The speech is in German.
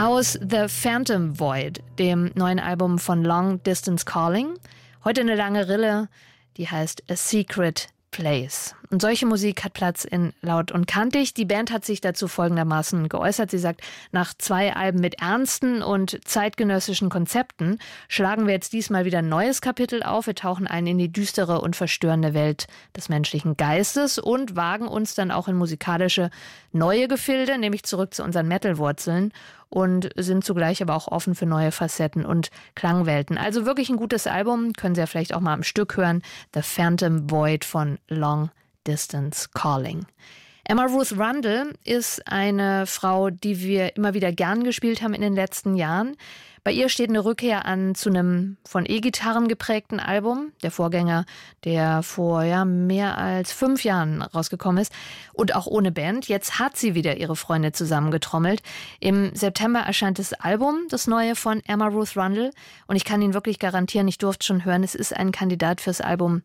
Aus The Phantom Void, dem neuen Album von Long Distance Calling. Heute eine lange Rille, die heißt A Secret Place. Und solche Musik hat Platz in Laut und Kantig. Die Band hat sich dazu folgendermaßen geäußert. Sie sagt, nach 2 Alben mit ernsten und zeitgenössischen Konzepten schlagen wir jetzt diesmal wieder ein neues Kapitel auf. Wir tauchen ein in die düstere und verstörende Welt des menschlichen Geistes und wagen uns dann auch in musikalische neue Gefilde, nämlich zurück zu unseren Metal-Wurzeln, und sind zugleich aber auch offen für neue Facetten und Klangwelten. Also wirklich ein gutes Album, können Sie ja vielleicht auch mal am Stück hören. The Phantom Void von Long Distance Calling. Emma Ruth Rundle ist eine Frau, die wir immer wieder gern gespielt haben in den letzten Jahren. Bei ihr steht eine Rückkehr an zu einem von E-Gitarren geprägten Album, der Vorgänger, der vor mehr als 5 Jahren rausgekommen ist, und auch ohne Band. Jetzt hat sie wieder ihre Freunde zusammengetrommelt. Im September erscheint das Album, das neue von Emma Ruth Rundle, und ich kann Ihnen wirklich garantieren, ich durfte schon hören, es ist ein Kandidat fürs Album